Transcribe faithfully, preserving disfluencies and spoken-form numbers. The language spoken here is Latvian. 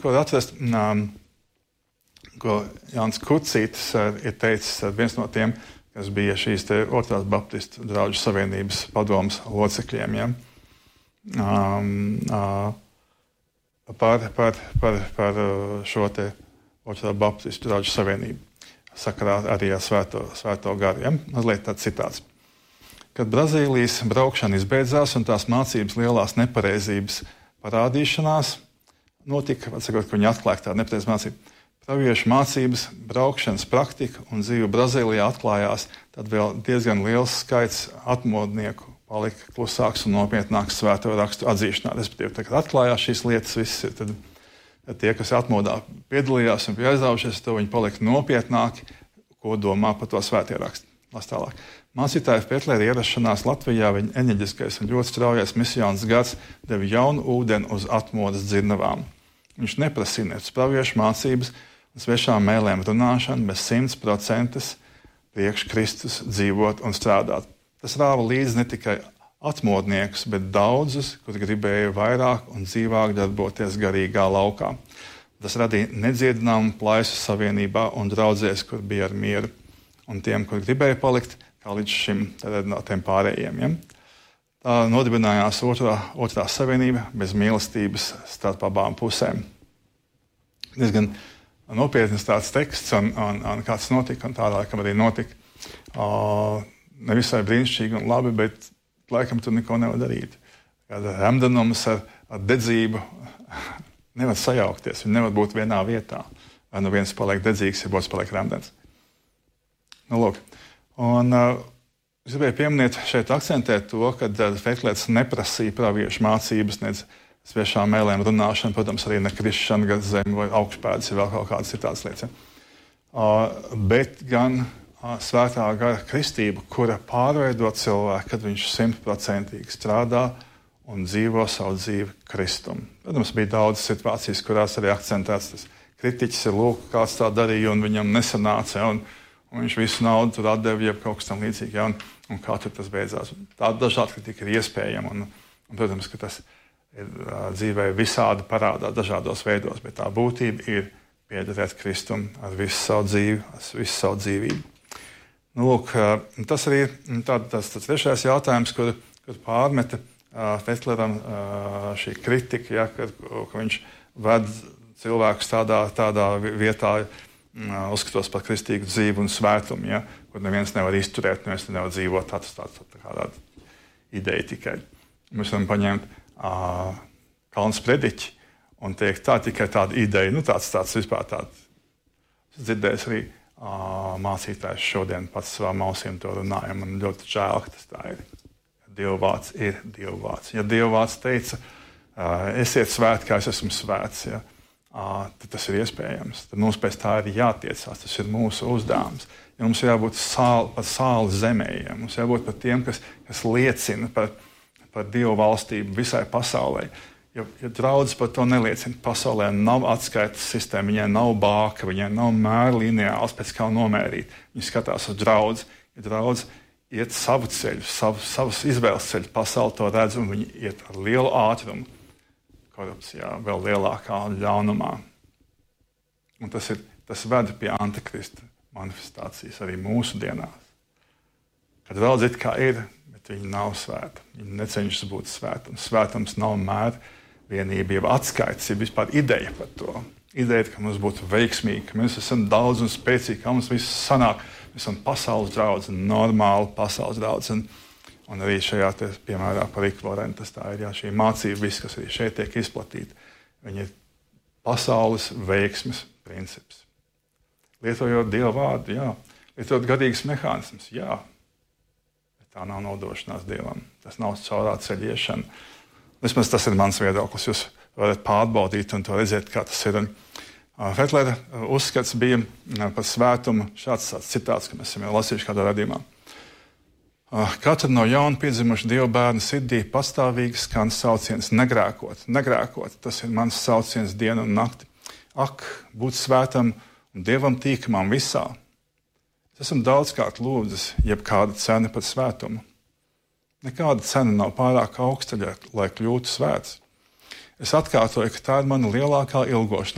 tikko atrast, um, ko Jānis Kucītis uh, ir teicis, uh, viens no tiem, kas bija šīs te otrās Baptistu draugu savienības padomas locekļiem. Ja? Um, uh, par, par, par, par šo te otrā Baptistu draugu savienību. Sakarā arī ar svēto, svēto garu. Ja? Mazliet tāds citāts. Kad Brazīlijas braukšana izbeidzās un tās mācības lielās nepareizības parādīšanās, notika, atsakot, ka viņi atklāja tādu nepareizu mācību. Praviešu mācības, braukšanas praktika un dzīve Brazīlijā atklājās, tad vēl diezgan liels skaits atmodnieku palika klusāks un nopietnāks svēto rakstu atzīšanā. Respektīvi, tā, kad atklājās šīs lietas, viss ir tad tie, kas atmodā piedalījās un bija aizraujušies, to viņi palika nopietnāki, ko domā par to svētie raksti. Las tālāk. Mācītāja Petlera ierašanās Latvijā viņa enerģiskais un ļoti straujais misijas gads deva jaunu ūdeni uz atmodas dzirnavām. Viņš neprasīja nec praviešu mācības un svešām mēlēm runāšanu, bez simts procentus priekš Kristus dzīvot un strādāt. Tas rāva līdzi ne tikai atmodniekus, bet daudzus, kuri gribēja vairāk un dzīvāk darboties garīgā laukā. Tas radīja nedziedināmu plaisu savienībā un draudzēs, kur bija ar mieru. Un tiem, kur gribēja palikt, kā līdz šim no tiem pārējiem. Ja? Tā nodibinājās otrā, otrā savienība bez mīlestības starp abām pusēm. Diezgan nopietnas tāds teksts, un, un, un kāds notika, un tā laikam arī notika. Uh, nevisai brīnišķīgi un labi, bet laikam tur neko nevar darīt. Kāda remdenums ar, ar dedzību nevar sajaukties, viņi nevar būt vienā vietā. Vai nu viens paliek dedzīgs, ja otrs paliek remdens. Nu, lūk. Un uh, es gribēju pieminēt šeit akcentēt to, ka uh, Fetlers neprasīja praviešu mācības, nec svešām mēlēm runāšanu, protams, arī ne krišana, gan zem vai augšpēdas, ja vēl kaut kādas citādas lietas. Ja? Uh, bet gan svētā gara kristība, kura pārveido cilvēku, kad viņš simtprocentīgi strādā un dzīvo savu dzīvi Kristum. Protams, bija daudz situācijas, kurās arī akcentēts tas kritiķis ir lūk, kāds tā darīja un viņam nesanāca, ja, un, un viņš visu naudu tur atdeva, jeb kaut kas tam līdzīgi, ja, un, un kā tur tas beidzās. Tāda dažāda kritika ir iespējama, un, un protams, ka tas ir dzīvē visādi parādā dažādos veidos, bet tā būtība ir piederēt Kristum ar visu savu dzīvi, ar visu savu dzīvību. Nu, lūk, tas arī ir tā, tas, tas trešais jautājums, kur, kur pārmeta uh, Fetleram uh, šī kritika, ja, ka, ka viņš ved cilvēkus tādā, tādā vietā, uh, uzskatos par kristīgu dzīvi un svētumu, ja, kur neviens nevar izturēt, neviens nevar dzīvot. Tā, tā, tā, tā kā tāda ideja tikai. Mēs varam paņemt uh, Kalns prediķi un teikt, tā tikai tāda ideja, nu tāds, tāds vispār tāds. Es dzirdēju arī Uh, mācītājs šodien pats savām ausīm to runāja. Man ļoti žēl, ka tas tā ir. Dieva vārds ir Dieva vārds. Ja Dieva vārds teica, uh, esiet svēti, kā es esmu svēts, ja, uh, tad tas ir iespējams. Tad mums pēc tā ir jātiecās. Tas ir mūsu uzdevums. Ja mums jābūt sāli, par sāli zemē. Ja. Mums jābūt par tiem, kas, kas liecina par, par Dieva valstību visai pasaulē. Ja, ja draudzes par to neliecina, pasaulē nav atskaites sistēma, viņai nav bāka, viņai nav mēra lineāls, pēc kā nomērīt. Viņi skatās uz draudzi. Ja draudz iet savu ceļu, savu, savus izvēles ceļu, pasauli to redz, un viņi iet ar lielu ātrumu korupcijā, vēl lielākā ļaunumā. Un tas, ir, tas ved pie antikrista manifestācijas arī mūsu dienās. Kad draudz it kā ir, bet viņi nav svēti. Viņi necenšas būt svēti. Un svētums nav mēra vienība, jau atskaites, ir vispār ideja par to. Ideja, ka mums būtu veiksmīgi, ka mēs esam daudz un spēcīgi, ka mums viss sanāk. Mēs esam pasaules draudz, normāli pasaules draudz. Un, un arī šajā te, piemērā par Iklorentu, tas tā ir, jā, šī mācība, viss, kas arī šeit tiek izplatīta, viņa ir pasaules veiksmes princips. Lietojot Dieva vārdu, jā. Lietojot garīgas mehānismus, jā. Bet tā nav nodošanās Dievam. Tas nav caurā ceļiešana. Vismaz tas ir mans viedoklis. Jūs varat pārbaudīt un to redzēt, kā tas ir. Un, uh, Fetlera uh, uzskats bija uh, par svētumu šāds citāts, ka mēs esam jau lasījuši kādā radījumā. Uh, Katra no jauna piedzimuša Dieva bērna sirdī pastāvīgi skan sauciens negrēkot. Negrēkot, tas ir mans sauciens dienu un nakti. Ak, būt svētam un Dievam tīkamam visā. Es esmu daudzkārt lūdzis, jebkāda cena par svētumu. Nekāda cena nav pārāk augsta, lai kļūtu svēts. Es atkārtoju, ka tā ir mana lielākā ilgošanās.